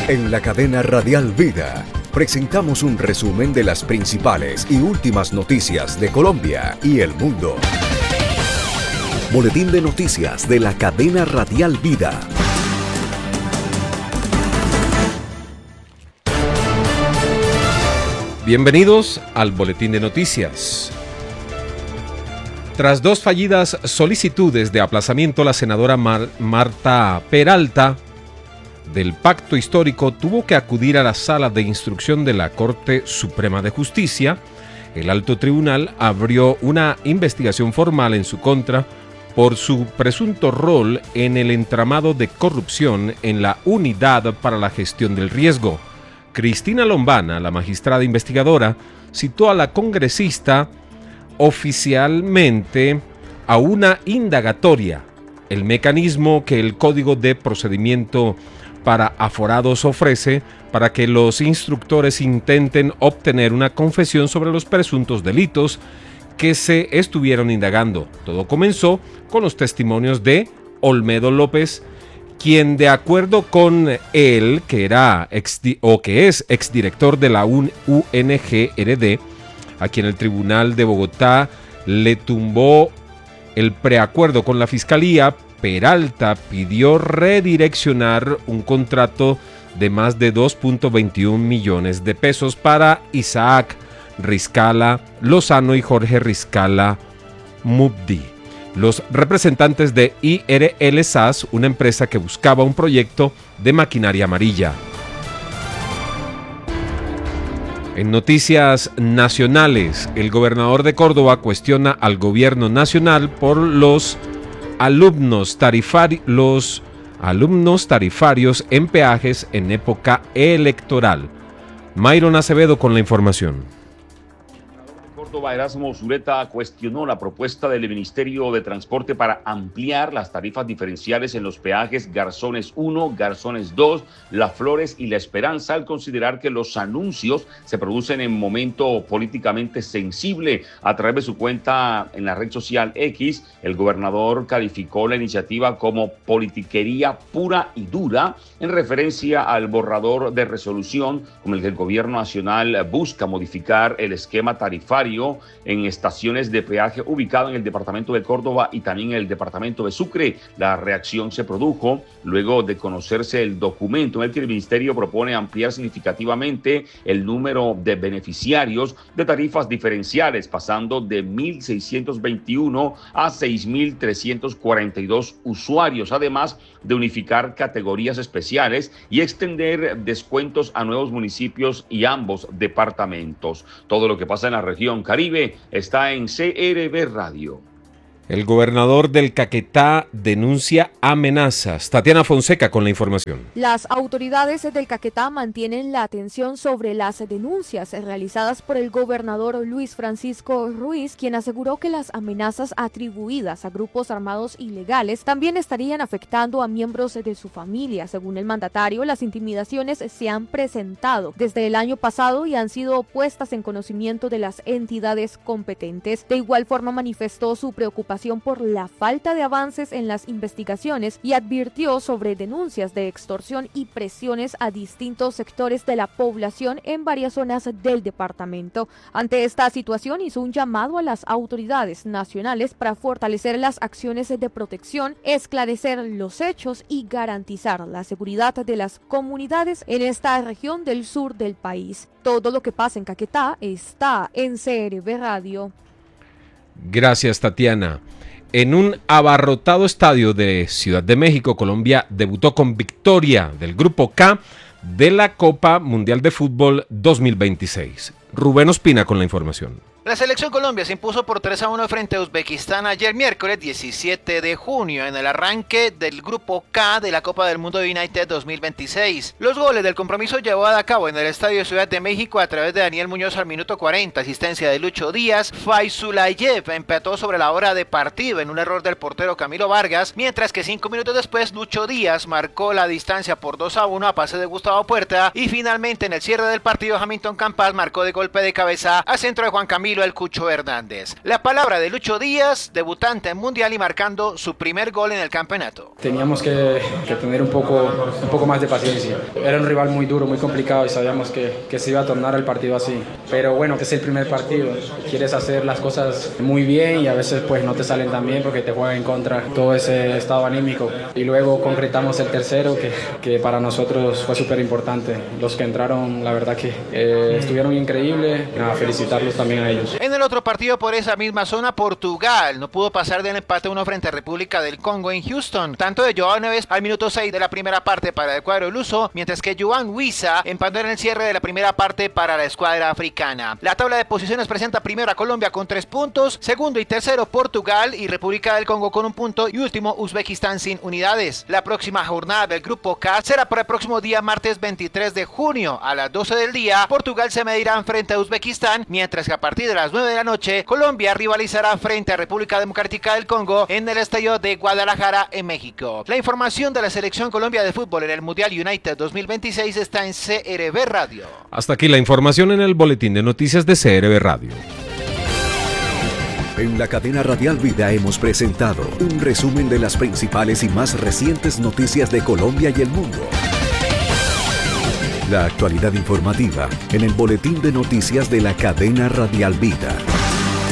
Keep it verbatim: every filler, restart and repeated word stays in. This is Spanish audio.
En la cadena Radial Vida presentamos un resumen de las principales y últimas noticias de Colombia y el mundo. Boletín de noticias de la cadena Radial Vida. Bienvenidos al Boletín de Noticias. Tras dos fallidas solicitudes de aplazamiento, la senadora Mar- Marta Peralta del Pacto Histórico tuvo que acudir a la sala de instrucción de la Corte Suprema de Justicia. El alto tribunal abrió una investigación formal en su contra por su presunto rol en el entramado de corrupción en la Unidad para la Gestión del Riesgo. Cristina Lombana, la magistrada investigadora, citó a la congresista oficialmente a una indagatoria, el mecanismo que el Código de Procedimiento para Aforados ofrece para que los instructores intenten obtener una confesión sobre los presuntos delitos que se estuvieron indagando. Todo comenzó con los testimonios de Olmedo López, quien, de acuerdo con él, que era ex, o que es exdirector de la U N G R D, a quien el Tribunal de Bogotá le tumbó el preacuerdo con la Fiscalía, Peralta pidió redireccionar un contrato de más de dos punto veintiún millones de pesos para Isaac Riscala Lozano y Jorge Riscala Mubdi, los representantes de I R L S A S, una empresa que buscaba un proyecto de maquinaria amarilla. En noticias nacionales, el gobernador de Córdoba cuestiona al gobierno nacional por los alumnos, tarifari- los alumnos tarifarios en peajes en época electoral. Mayron Acevedo con la información. Córdoba, Erasmo Zuleta, cuestionó la propuesta del Ministerio de Transporte para ampliar las tarifas diferenciales en los peajes Garzones uno, Garzones dos, Las Flores y La Esperanza, al considerar que los anuncios se producen en momento políticamente sensible. A través de su cuenta en la red social X, el gobernador calificó la iniciativa como politiquería pura y dura, en referencia al borrador de resolución con el que el gobierno nacional busca modificar el esquema tarifario en estaciones de peaje ubicado en el departamento de Córdoba y también en el departamento de Sucre. La reacción se produjo luego de conocerse el documento en el que el ministerio propone ampliar significativamente el número de beneficiarios de tarifas diferenciales, pasando de mil seiscientos veintiuno a seis mil trescientos cuarenta y dos usuarios, además de unificar categorías especiales y extender descuentos a nuevos municipios y ambos departamentos. Todo lo que pasa en la región Caribe está en C R B Radio. El gobernador del Caquetá denuncia amenazas. Tatiana Fonseca con la información. Las autoridades del Caquetá mantienen la atención sobre las denuncias realizadas por el gobernador Luis Francisco Ruiz, quien aseguró que las amenazas atribuidas a grupos armados ilegales también estarían afectando a miembros de su familia. Según el mandatario, las intimidaciones se han presentado desde el año pasado y han sido puestas en conocimiento de las entidades competentes. De igual forma, manifestó su preocupación por la falta de avances en las investigaciones y advirtió sobre denuncias de extorsión y presiones a distintos sectores de la población en varias zonas del departamento. Ante esta situación, hizo un llamado a las autoridades nacionales para fortalecer las acciones de protección, esclarecer los hechos y garantizar la seguridad de las comunidades en esta región del sur del país. Todo lo que pasa en Caquetá está en C R B Radio. Gracias, Tatiana. En un abarrotado estadio de Ciudad de México, Colombia debutó con victoria del Grupo K de la Copa Mundial de Fútbol dos mil veintiséis. Rubén Ospina con la información. La selección Colombia se impuso por tres a uno frente a Uzbekistán ayer miércoles diecisiete de junio en el arranque del Grupo K de la Copa del Mundo United dos mil veintiséis. Los goles del compromiso llevado a cabo en el Estadio de Ciudad de México a través de Daniel Muñoz al minuto cuarenta, asistencia de Lucho Díaz. Faizulayev empató sobre la hora de partido en un error del portero Camilo Vargas, mientras que cinco minutos después Lucho Díaz marcó la distancia por dos a uno a pase de Gustavo Puerta, y finalmente en el cierre del partido Hamilton Campas marcó de golpe de cabeza a centro de Juan Camilo Camilo El Cucho Hernández. La palabra de Lucho Díaz, debutante en Mundial y marcando su primer gol en el campeonato. Teníamos que, que tener un poco, un poco más de paciencia. Era un rival muy duro, muy complicado y sabíamos que, que se iba a tornar el partido así. Pero bueno, es el primer partido. Quieres hacer las cosas muy bien y a veces pues no te salen tan bien porque te juegan en contra todo ese estado anímico. Y luego concretamos el tercero que, que para nosotros fue súper importante. Los que entraron, la verdad que eh, estuvieron increíbles. Nada, felicitarlos también a ellos. En el otro partido por esa misma zona, Portugal no pudo pasar del empate uno frente a República del Congo en Houston. Tanto de Joao Neves al minuto seis de la primera parte para el cuadro luso, mientras que Joan Wissa empató en el cierre de la primera parte para la escuadra africana. La tabla de posiciones presenta primero a Colombia con tres puntos, segundo y tercero Portugal y República del Congo con un punto y último Uzbekistán sin unidades. La próxima jornada del grupo K será para el próximo día martes veintitrés de junio a las doce del día. Portugal se medirá frente a Uzbekistán, mientras que a partir de las nueve de la noche Colombia rivalizará frente a República Democrática del Congo en el estadio de Guadalajara en México. La información de la selección Colombia de fútbol en el Mundial United dos mil veintiséis está en C R B Radio. Hasta aquí la información en el boletín de noticias de C R B Radio. En la cadena Radial Vida hemos presentado un resumen de las principales y más recientes noticias de Colombia y el mundo. La actualidad informativa en el boletín de noticias de la cadena Radial Vida.